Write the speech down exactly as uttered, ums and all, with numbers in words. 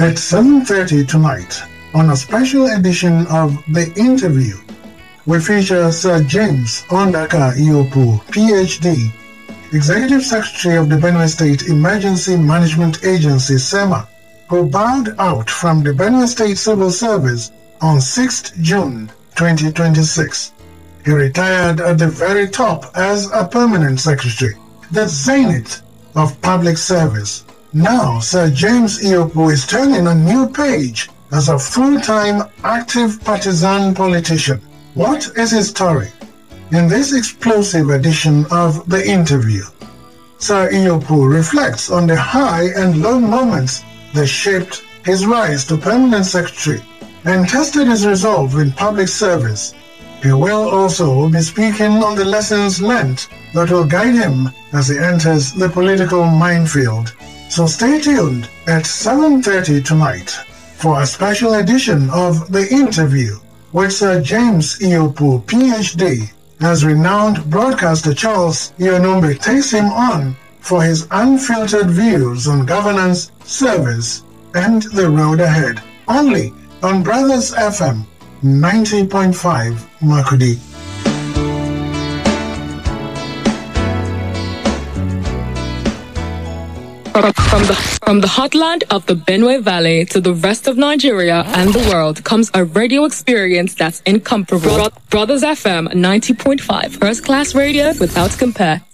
at seven thirty tonight on a special edition of The Interview. We feature Sir James Ondaka Iyopu, P H D, Executive Secretary of the Benue State Emergency Management Agency, SEMA, who bowed out from the Benue State Civil Service on sixth of June twenty twenty-six. He retired at the very top as a permanent secretary, the zenith of public service. Now, Sir James Iyopu is turning a new page as a full-time active partisan politician. What is his story? In this explosive edition of The Interview, Sir Iyopu reflects on the high and low moments that shaped his rise to permanent secretary and tested his resolve in public service. He will also be speaking on the lessons learned that will guide him as he enters the political minefield. So stay tuned at seven thirty tonight for a special edition of The Interview with Sir James Iyopu, P H D, as renowned broadcaster Charles Ionumbe takes him on for his unfiltered views on governance, service, and the road ahead. Only on Brothers F M ninety point five Makudi. From the, from the heartland of the Benue Valley to the rest of Nigeria and the world comes a radio experience that's incomparable. Bro- Brothers F M ninety point five, first class radio without compare.